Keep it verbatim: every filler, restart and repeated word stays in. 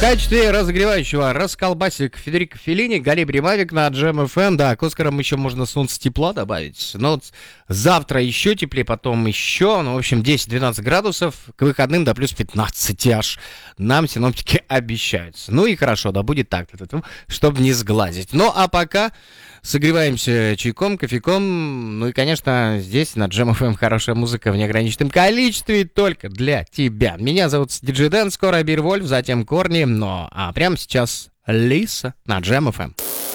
качестве разогревающего расколбасик Федерико Феллини, Галибри Мавик на Джем эф эм. Да, к Оскарам еще можно солнце тепла добавить. Но вот завтра еще теплее, потом еще. Ну, в общем, десять-двенадцать градусов. К выходным до плюс пятнадцать аж. Нам синоптики обещают. Ну и хорошо, да будет так, чтобы не сглазить. Ну, а пока согреваемся чайком, кофейком. Ну и, конечно, здесь на Джем эф эм хорошая музыка в неограниченном количестве только для тебя. Меня зовут Диджей Дэн, скоро Бир Вольф, затем Корни. Ну, а прямо сейчас Лиса на Джем эф эм.